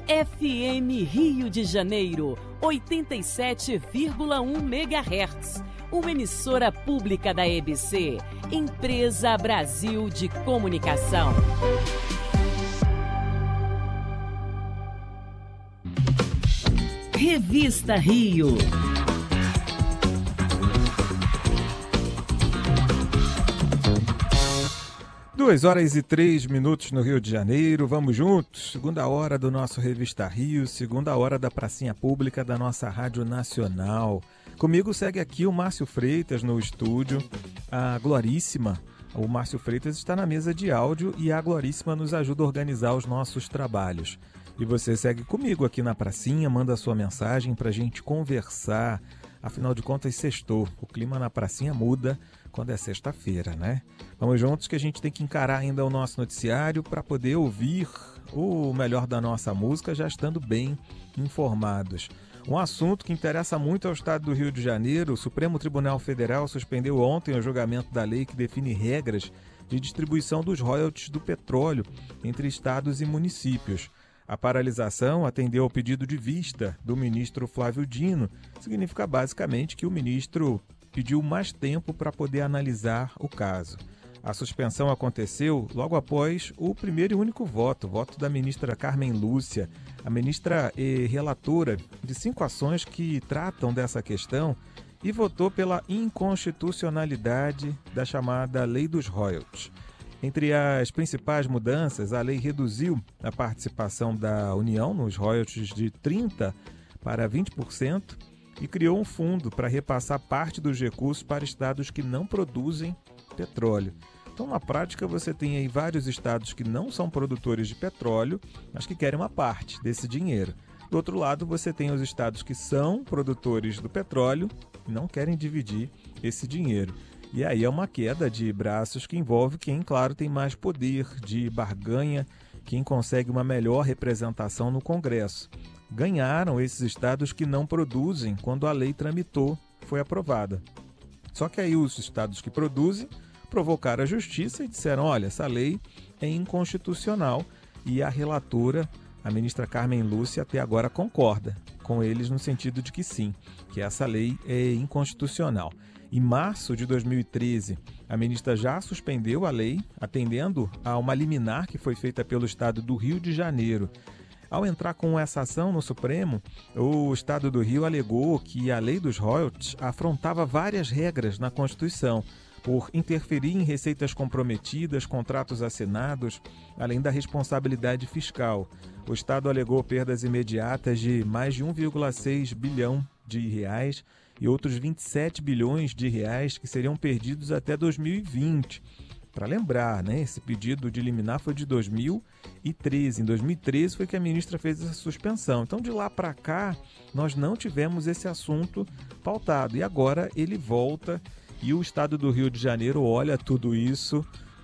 FM Rio de Janeiro, 87,1 MHz. Uma emissora pública da EBC, Empresa Brasil de Comunicação. Revista Rio. 2h03 no Rio de Janeiro, vamos juntos, segunda hora do nosso Revista Rio, segunda hora da pracinha pública da nossa Rádio Nacional. Comigo segue aqui o Márcio Freitas no estúdio, a Gloríssima, o Márcio Freitas está na mesa de áudio e a Gloríssima nos ajuda a organizar os nossos trabalhos. E você segue comigo aqui na pracinha, manda a sua mensagem pra gente conversar, afinal de contas sextou, o clima na pracinha muda quando é sexta-feira, né? Vamos juntos que a gente tem que encarar ainda o nosso noticiário para poder ouvir o melhor da nossa música, já estando bem informados. Um assunto que interessa muito ao Estado do Rio de Janeiro, o Supremo Tribunal Federal suspendeu ontem o julgamento da lei que define regras de distribuição dos royalties do petróleo entre estados e municípios. A paralisação atendeu ao pedido de vista do ministro Flávio Dino. Significa basicamente que o ministro pediu mais tempo para poder analisar o caso. A suspensão aconteceu logo após o primeiro e único voto, o voto da ministra Carmen Lúcia, a ministra e relatora de 5 ações que tratam dessa questão, e votou pela inconstitucionalidade da chamada Lei dos Royalties. Entre as principais mudanças, a lei reduziu a participação da União nos royalties de 30% para 20%, e criou um fundo para repassar parte dos recursos para estados que não produzem petróleo. Então, na prática, você tem aí vários estados que não são produtores de petróleo, mas que querem uma parte desse dinheiro. Do outro lado, você tem os estados que são produtores do petróleo e não querem dividir esse dinheiro. E aí é uma queda de braços que envolve quem, claro, tem mais poder de barganha, quem consegue uma melhor representação no Congresso. Ganharam esses estados que não produzem quando a lei tramitou, foi aprovada. Só que aí os estados que produzem provocaram a justiça e disseram, olha, essa lei é inconstitucional, e a relatora, a ministra Carmen Lúcia, até agora concorda com eles no sentido de que sim, que essa lei é inconstitucional. Em março de 2013, a ministra já suspendeu a lei, atendendo a uma liminar que foi feita pelo estado do Rio de Janeiro. Ao entrar com essa ação no Supremo, o Estado do Rio alegou que a lei dos royalties afrontava várias regras na Constituição, por interferir em receitas comprometidas, contratos assinados, além da responsabilidade fiscal. O Estado alegou perdas imediatas de mais de 1,6 bilhão de reais e outros 27 bilhões de reais que seriam perdidos até 2020. Para lembrar, né, esse pedido de liminar foi de 2013. Em 2013 foi que a ministra fez essa suspensão. Então, de lá para cá, nós não tivemos esse assunto pautado. E agora ele volta e o Estado do Rio de Janeiro olha tudo isso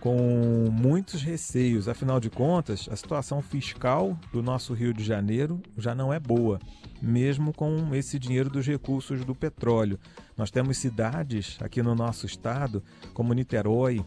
com muitos receios. Afinal de contas, a situação fiscal do nosso Rio de Janeiro já não é boa, mesmo com esse dinheiro dos recursos do petróleo. Nós temos cidades aqui no nosso estado, como Niterói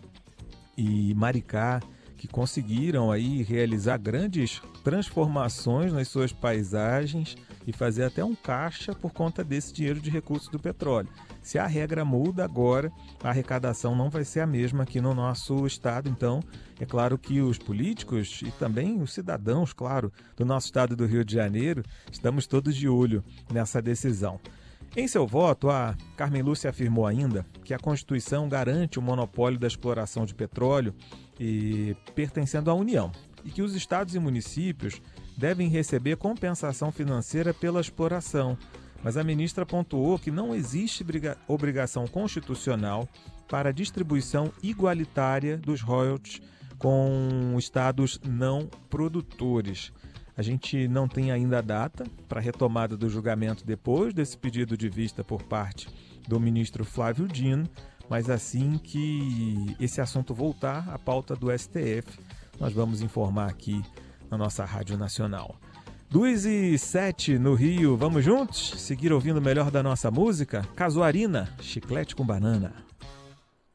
e Maricá, que conseguiram aí realizar grandes transformações nas suas paisagens e fazer até um caixa por conta desse dinheiro de recursos do petróleo. Se a regra muda agora, a arrecadação não vai ser a mesma aqui no nosso estado. Então, é claro que os políticos e também os cidadãos, claro, do nosso estado do Rio de Janeiro, estamos todos de olho nessa decisão. Em seu voto, a Carmen Lúcia afirmou ainda que a Constituição garante o monopólio da exploração de petróleo pertencendo à União e que os estados e municípios devem receber compensação financeira pela exploração. Mas a ministra pontuou que não existe obrigação constitucional para a distribuição igualitária dos royalties com estados não produtores. A gente não tem ainda a data para a retomada do julgamento depois desse pedido de vista por parte do ministro Flávio Dino, mas assim que esse assunto voltar à pauta do STF, nós vamos informar aqui na nossa Rádio Nacional. 2h07 no Rio, vamos juntos? Seguir ouvindo o melhor da nossa música? Casuarina, Chiclete com Banana.